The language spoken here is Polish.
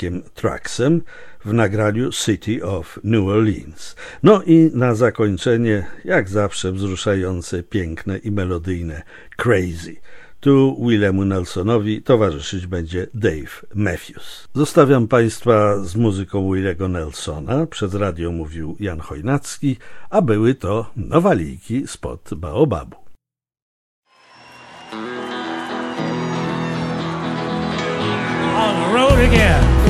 Dickiem Trucksem w nagraniu City of New Orleans. No i na zakończenie, jak zawsze wzruszające, piękne i melodyjne Crazy. Tu Williamu Nelsonowi towarzyszyć będzie Dave Matthews. Zostawiam Państwa z muzyką Williego Nelsona. Przed radio mówił Jan Chojnacki, a były to nowaliki spod Baobabu. On the road again.